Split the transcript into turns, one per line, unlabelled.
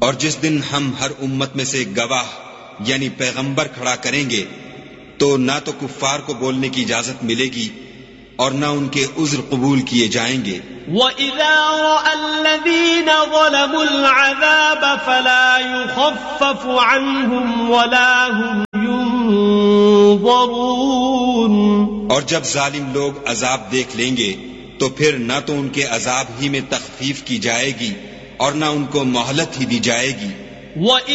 और जिस दिन हम हर उम्मत में से गवाह यानी पैगंबर खड़ा करेंगे तो ना तो कुफ्फार को बोलने की इजाजत मिलेगी और ना उनके उज़्र कबूल किए जाएंगे।
وَإِذَا رَأَى الَّذِينَ ظَلَمُوا الْعَذَابَ فَلَا يُخَفَّفُ عَنْهُمْ وَلَا هُمْ يُنظَرُونَ।
और जब जालिम लोग अजाब देख लेंगे तो फिर ना तो उनके अजाब ही में तखफीफ की जाएगी और ना उनको मोहलत ही दी जाएगी।